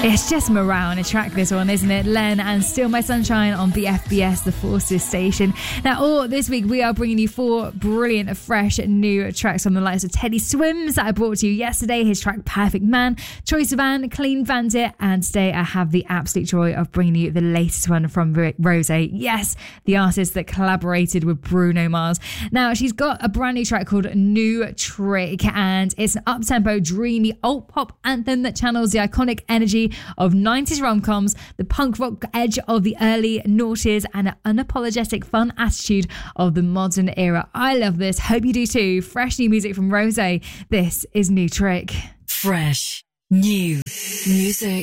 It's just morale in a track, this one, isn't it? Len and Still My Sunshine on BFBS, the Forces station. Now, all this week, we are bringing you 4 brilliant, fresh, new tracks from the likes of Teddy Swims that I brought to you yesterday, his track Perfect Man, Troye Sivan, Clean Bandit, and today I have the absolute joy of bringing you the latest one from Rose. Yes, the artist that collaborated with Bruno Mars. Now, she's got a brand new track called New Trick, and it's an up-tempo, dreamy, alt-pop anthem that channels the iconic energy of 90s rom-coms, the punk rock edge of the early noughties, and an unapologetic fun attitude of the modern era. I love this. Hope you do too. Fresh new music from Rose. This is New Trick. Fresh new music.